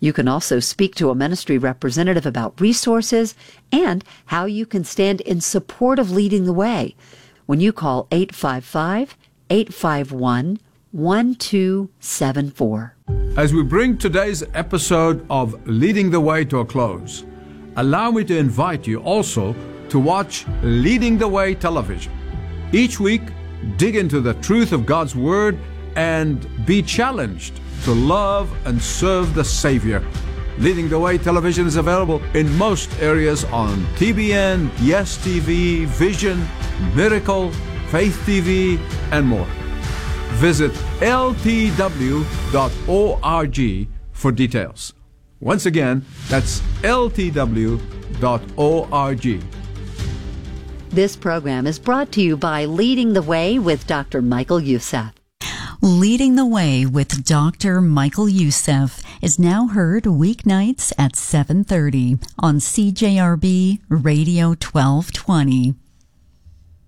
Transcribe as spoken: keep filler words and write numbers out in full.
You can also speak to a ministry representative about resources and how you can stand in support of Leading the Way when you call eight five five, eight five one, one two seven four. As we bring today's episode of Leading the Way to a close, allow me to invite you also to watch Leading the Way television. Each week, dig into the truth of God's Word and be challenged to love and serve the Savior. Leading the Way television is available in most areas on T B N, Yes T V, Vision, Miracle, Faith T V, and more. Visit L T W dot org for details. Once again, that's L T W dot org. This program is brought to you by Leading the Way with Doctor Michael Youssef. Leading the Way with Doctor Michael Youssef is now heard weeknights at seven thirty on C J R B Radio twelve twenty.